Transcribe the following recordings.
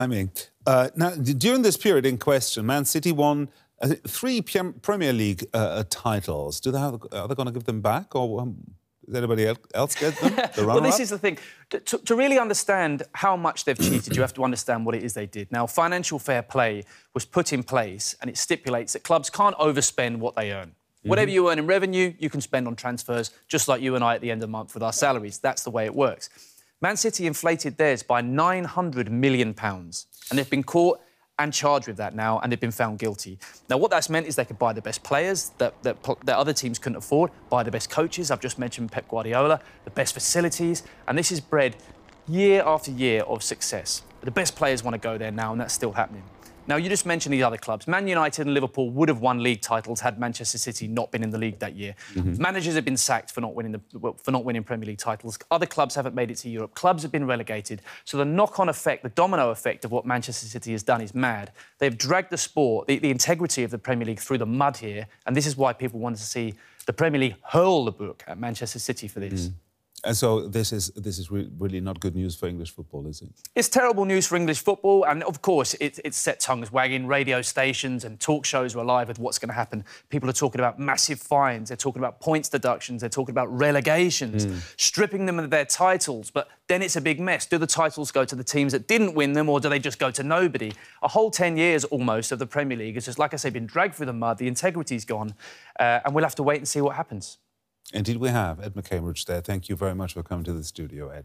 I mean, now, during this period in question, Man City won 3 Premier League titles. Are they going to give them back, or does anybody else get them? Well, this is the thing. To really understand how much they've cheated, you have to understand what it is they did. Now, financial fair play was put in place, and it stipulates that clubs can't overspend what they earn. Whatever you earn in revenue, you can spend on transfers, just like you and I at the end of the month with our salaries. That's the way it works. Man City inflated theirs by £900 million, and they've been caught and charged with that now, and they've been found guilty. Now, what that's meant is they could buy the best players that other teams couldn't afford, buy the best coaches. I've just mentioned Pep Guardiola, the best facilities, and this has bred year after year of success. The best players want to go there now, and that's still happening. Now, you just mentioned these other clubs. Man United and Liverpool would have won league titles had Manchester City not been in the league that year. Managers have been sacked for not winning Premier League titles. Other clubs haven't made it to Europe. Clubs have been relegated. So the knock-on effect, the domino effect of what Manchester City has done is mad. They've dragged the sport, the integrity of the Premier League through the mud here, and this is why people wanted to see the Premier League hurl the book at Manchester City for this. And so this is really not good news for English football, is it? It's terrible news for English football, and of course it's set tongues wagging. Radio stations and talk shows are alive with what's going to happen. People are talking about massive fines, they're talking about points deductions, they're talking about relegations, stripping them of their titles, but then it's a big mess. Do the titles go to the teams that didn't win them, or do they just go to nobody? A whole 10 years almost of the Premier League has just, like I say, been dragged through the mud, the integrity's gone, and we'll have to wait and see what happens. Indeed we have. Ed McCambridge there. Thank you very much for coming to the studio, Ed.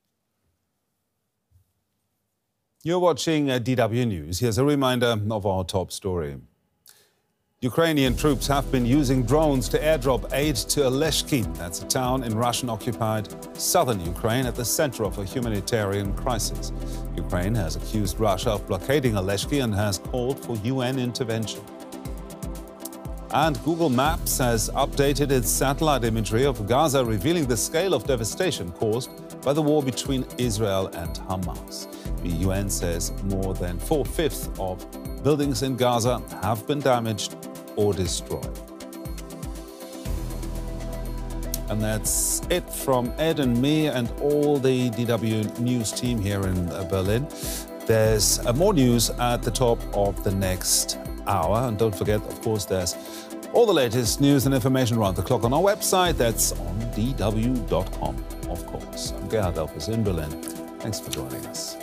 You're watching DW News. Here's a reminder of our top story. Ukrainian troops have been using drones to airdrop aid to Oleshki. That's a town in Russian-occupied southern Ukraine at the center of a humanitarian crisis. Ukraine has accused Russia of blockading Oleshki and has called for UN intervention. And Google Maps has updated its satellite imagery of Gaza, revealing the scale of devastation caused by the war between Israel and Hamas. The UN says more than 4/5 of buildings in Gaza have been damaged or destroyed. And that's it from Ed and me and all the DW News team here in Berlin. There's more news at the top of the next hour. And don't forget, of course, there's all the latest news and information around the clock on our website. That's on dw.com, of course. I'm Gerhard Elfers in Berlin. Thanks for joining us.